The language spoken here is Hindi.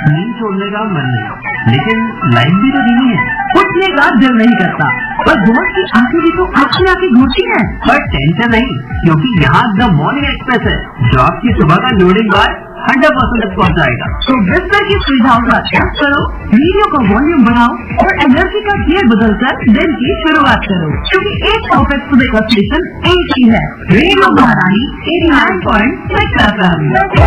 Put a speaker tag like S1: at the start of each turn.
S1: नींद छोड़ने का मन नहीं, लेकिन लाइन भी तो धीमी है।
S2: उठने का दिल नहीं करता, पर बॉस की आंखें भी तो आपकी आंखें घूरती है।
S1: पर टेंशन नहीं, क्योंकि यहाँ द मॉर्निंग एक्सप्रेस है, जो आपकी सुबह का लोडिंग बार 100% तक पहुँचाएगा।
S2: तो बिस्तर की सुविधाओं का त्याग करो, रेडियो का वॉल्यूम बढ़ाओ और एनर्जी का गियर बदलकर दिन की शुरुआत करो, क्योंकि एक परफेक्ट सुबह का स्टेशन एक ही है, रेडियो महारानी 89.6 FM।